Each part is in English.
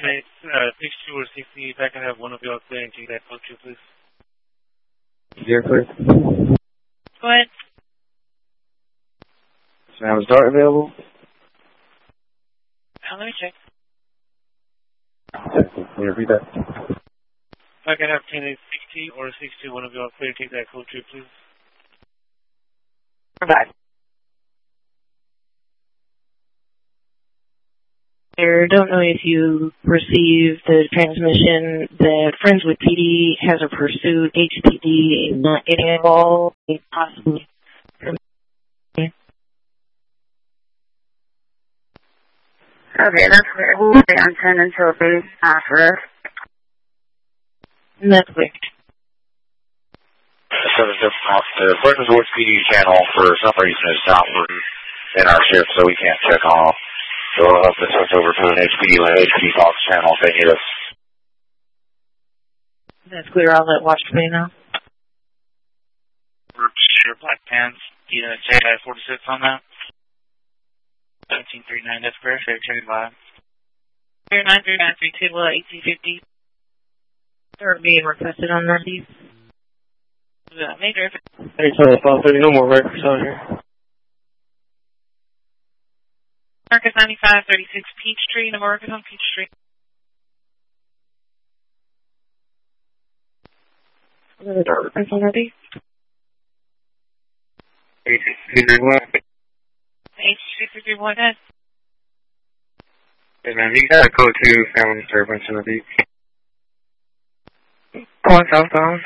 It's 62 or 60. If I can have one of y'all clear and take that code too, please. You're clear. Go ahead. Now, is Dart available? Let me check. Can you repeat that? If I can have 10 60 or 60, one of y'all clear and take that code too, please. Bye. I don't know if you received the transmission that Friends with PD has a pursuit. HPD is not getting involved. Possibly. Okay, that's clear. We'll stay on 10 until they ask for us. That's clear. The Friends with PD channel, for some reason, is not working in our shift, so we can't check off. So we'll have to switch over to an HPD Fox channel if they need us. That's clear. I'll let Watch play now. Sure, Black Pants. Do you say I 46 on that? 1739, that's correct. Check it live. 93932, 1850. They're being requested on that piece. Major. Hey, sorry, 530, no more records on here. Marcus 9536 Peachtree, no Marcus on Peachtree. Request on that piece. 861. 861, head. Hey, man, you got a code 2 family disturbance in the beat. Going southbound.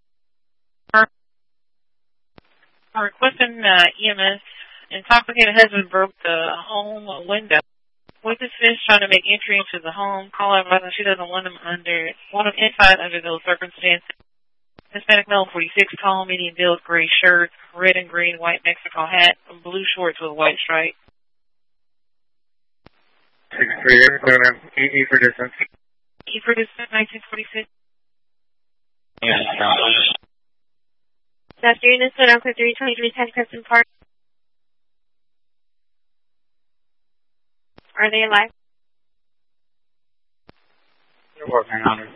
I'm requesting EMS. Intoxicated husband broke the home window. Witness fish trying to make entry into the home. Call her mother. She doesn't want him inside under those circumstances. Hispanic male, 46, tall, medium build, gray shirt, red and green, white Mexico hat, blue shorts with a white stripe. 63, E for distance. E for distance, 1946. Yes, Dr. Unison, Alpha 323 10 Crescent Park. Are they alive? You're working on it.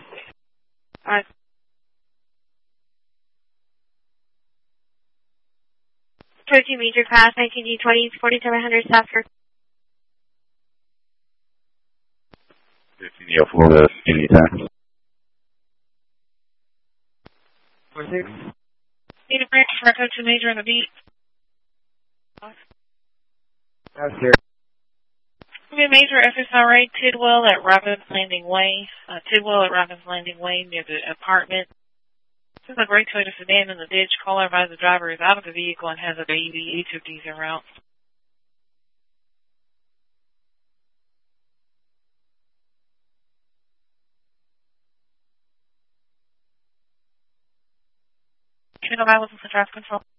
13 major class, 19D20, 4700 Southford. 15 Florida, anytime. 46. Need a branch for a 2 major on the beat. That's clear. Major FSRA Tidwell at Robbins Landing Way. Tidwell at Robbins Landing Way near the apartment. This is a great Toyota sedan in the ditch. Caller advised the driver is out of the vehicle and has a baby. 850s en route. Channel 9 was in traffic control.